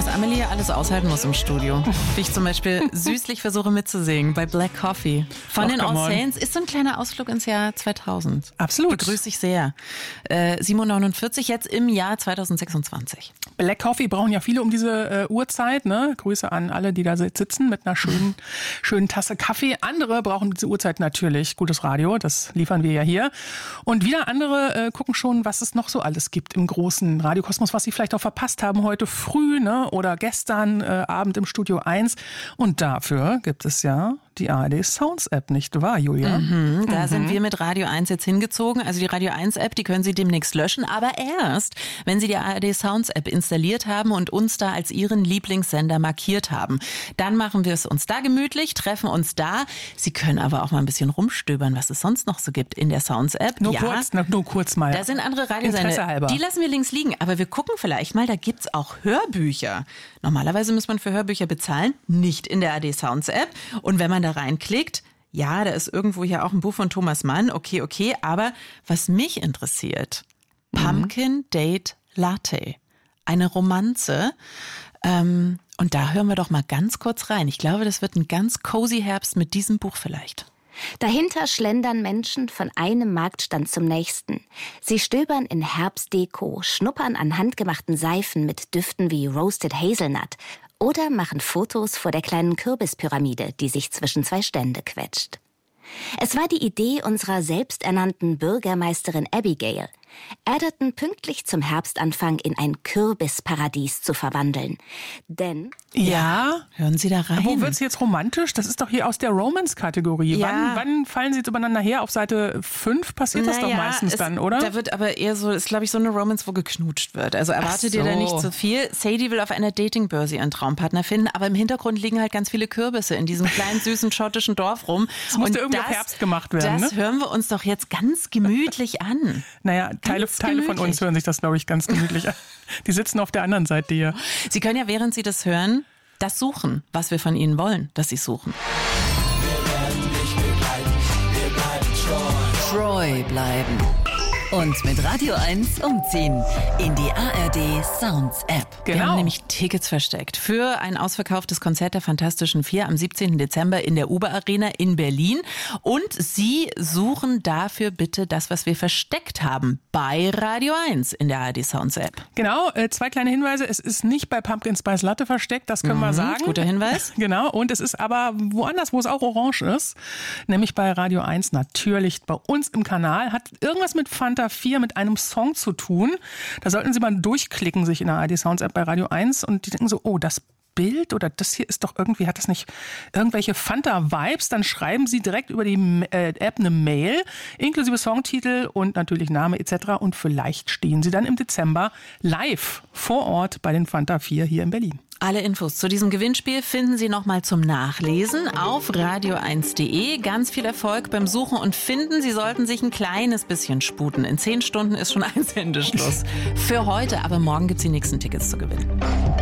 Was Amelie alles aushalten muss im Studio. Wie ich zum Beispiel süßlich versuche mitzusingen bei Black Coffee. Von den All Saints ist so ein kleiner Ausflug ins Jahr 2000. Absolut. Begrüße ich sehr. 7:49 jetzt im Jahr 2026. Black Coffee brauchen ja viele um diese Uhrzeit. Ne? Grüße an alle, die da sitzen mit einer schönen Tasse Kaffee. Andere brauchen diese Uhrzeit natürlich gutes Radio. Das liefern wir ja hier. Und wieder andere gucken schon, was es noch so alles gibt im großen Radiokosmos, was sie vielleicht auch verpasst haben heute früh, ne? Oder gestern Abend im Studio 1. Und dafür gibt es ja die ARD Sounds App, nicht wahr, Julia? Da sind wir mit Radio 1 jetzt hingezogen. Also die Radio 1 App, die können Sie demnächst löschen, aber erst, wenn Sie die ARD Sounds App installiert haben und uns da als Ihren Lieblingssender markiert haben. Dann machen wir es uns da gemütlich, treffen uns da. Sie können aber auch mal ein bisschen rumstöbern, was es sonst noch so gibt in der Sounds App. Nur kurz mal. Da sind andere Radiosender. Die lassen wir links liegen, aber wir gucken vielleicht mal, da gibt's auch Hörbücher. Normalerweise muss man für Hörbücher bezahlen, nicht in der ARD Sounds App. Und wenn man da reinklickt, ja, da ist irgendwo hier auch ein Buch von Thomas Mann, okay, aber was mich interessiert, Pumpkin Date Latte, eine Romanze, und da hören wir doch mal ganz kurz rein. Ich glaube, das wird ein ganz cozy Herbst mit diesem Buch vielleicht. Dahinter schlendern Menschen von einem Marktstand zum nächsten. Sie stöbern in Herbstdeko, schnuppern an handgemachten Seifen mit Düften wie Roasted Hazelnut oder machen Fotos vor der kleinen Kürbispyramide, die sich zwischen zwei Stände quetscht. Es war die Idee unserer selbsternannten Bürgermeisterin Abigail, Edgerton pünktlich zum Herbstanfang in ein Kürbisparadies zu verwandeln. Denn... Ja, hören Sie da rein. Wo wird's jetzt romantisch? Das ist doch hier aus der Romance-Kategorie. Ja. Wann fallen Sie jetzt übereinander her? Auf Seite 5 passiert das doch meistens dann, oder? Da wird aber eher so, ist glaube ich so eine Romance, wo geknutscht wird. Also erwartet ihr da nicht so viel. Sadie will auf einer Datingbörse ihren Traumpartner finden, aber im Hintergrund liegen halt ganz viele Kürbisse in diesem kleinen, süßen schottischen Dorf rum. Das musste irgendwie auf Herbst gemacht werden, Das ne? hören wir uns doch jetzt ganz gemütlich an. Naja, Teile von uns hören sich das, glaube ich, ganz gemütlich an. Die sitzen auf der anderen Seite hier. Sie können ja, während Sie das hören, das suchen, was wir von Ihnen wollen, dass Sie suchen. Wir werden dich begleiten, wir bleiben treu bleiben. Und mit Radio 1 umziehen in die ARD Sounds App. Wir haben nämlich Tickets versteckt für ein ausverkauftes Konzert der Fantastischen Vier am 17. Dezember in der Uber Arena in Berlin. Und Sie suchen dafür bitte das, was wir versteckt haben bei Radio 1 in der ARD Sounds App. Genau, 2 kleine Hinweise. Es ist nicht bei Pumpkin Spice Latte versteckt, das können wir sagen. Guter Hinweis. Genau, und es ist aber woanders, wo es auch orange ist, nämlich bei Radio 1 natürlich bei uns im Kanal. Hat irgendwas mit Fanta 4 mit einem Song zu tun. Da sollten Sie mal durchklicken, sich in der ARD Sounds App bei Radio 1 und die denken so, oh, das Bild oder das hier ist doch irgendwie, hat das nicht irgendwelche Fanta-Vibes? Dann schreiben Sie direkt über die App eine Mail, inklusive Songtitel und natürlich Name etc. Und vielleicht stehen Sie dann im Dezember live vor Ort bei den Fanta 4 hier in Berlin. Alle Infos zu diesem Gewinnspiel finden Sie nochmal zum Nachlesen auf radio1.de. Ganz viel Erfolg beim Suchen und Finden. Sie sollten sich ein kleines bisschen sputen. In 10 Stunden ist schon Einsendeschluss. Für heute, aber morgen gibt's die nächsten Tickets zu gewinnen.